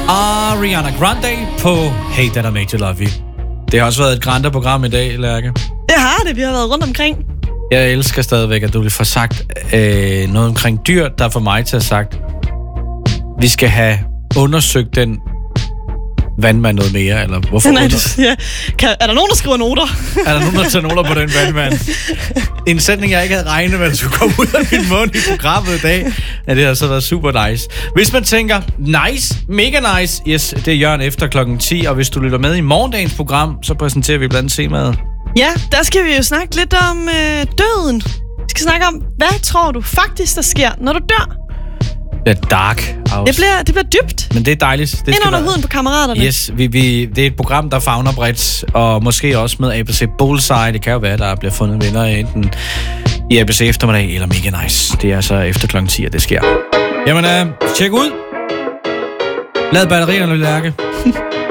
Ariana Grande på Hey That I Made You Love You. Det har også været et Grande-program i dag, Lærke. Det har det, vi har været rundt omkring. Jeg elsker stadigvæk, at du vil få sagt noget omkring dyr, der får mig til at have sagt, vi skal have undersøgt den vandmand noget mere, eller hvorfor? Nej, er der nogen, der skriver noter? Er der nogen, der tager noter på den vandmand? En sætning, jeg ikke havde regnet med, at skulle komme ud af min mund i programmet i dag. Ja, det har så været super nice. Hvis man tænker, nice, mega nice, yes, det er Jørgen efter klokken 10, og hvis du lytter med i morgendagens program, så præsenterer vi blandt andet temaet. Ja, der skal vi jo snakke lidt om døden. Vi skal snakke om, hvad tror du faktisk, der sker, når du dør? Det er dark house. Det bliver dybt. Men det er dejligt. Det ind under huden på kammeraterne. Yes, det er et program, der favner bredt, og måske også med ABC Bullseye. Det kan jo være, der bliver fundet vinder enten i ABC eftermiddag eller Mega Nice. Det er altså efter klokken 10, at det sker. Jamen, tjek ud. Lad batterierne, Lærke.